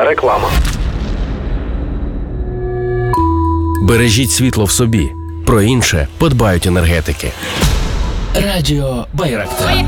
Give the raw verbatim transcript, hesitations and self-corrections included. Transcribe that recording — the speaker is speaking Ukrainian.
реклама. Бережіть світло в собі. Про інше подбають енергетики. Радіо Байрактар.